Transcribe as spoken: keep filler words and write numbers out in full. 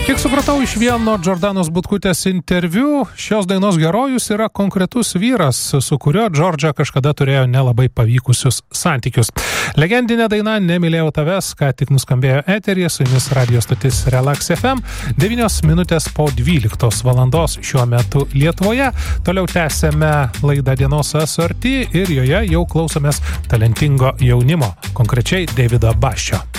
Kiek supratau iš vieno Džordanos Butkutės interviu, šios dainos herojus yra konkretus vyras, su kuriuo Džordža kažkada turėjo nelabai pavykusius santykius. Legendinė daina Nemylėjau tavęs, ką tik nuskambėjo eteryje, su jumis radio stotis Relax F M, devynios minutės po dvyliktos valandos šiuo metu Lietuvoje. Toliau tęsėme laidą Dienos asorti ir joje jau klausomės talentingo jaunimo, konkrečiai Davido Basčio.